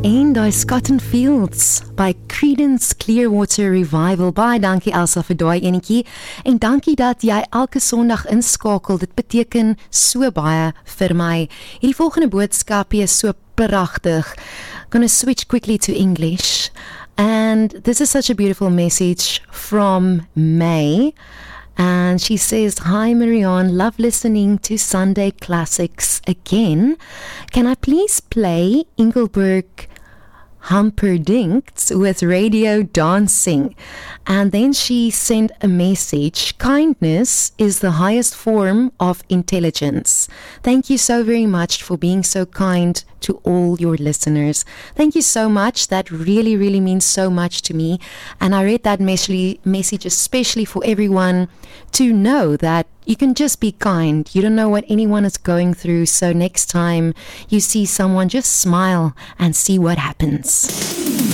En daai Cotton Fields by Creedence Clearwater Revival. Baie dankie Elsa vir daai enetjie. En dankie dat jy elke Sondag inskakel. Dit beteken so baie vir my. Hierdie volgende boodskapie is so pragtig. I'm going to switch quickly to English. And this is such a beautiful message from May. And she says, "Hi Marianne, love listening to Sunday Classics again. Can I please play Engelberg Humperdinck with Radio Dancing?" And then she sent a message, "Kindness is the highest form of intelligence. Thank you so very much for being so kind to all your listeners." Thank you so much. That really, really means so much to me. And I read that message especially for everyone to know that you can just be kind. You don't know what anyone is going through. So next time you see someone, just smile and see what happens.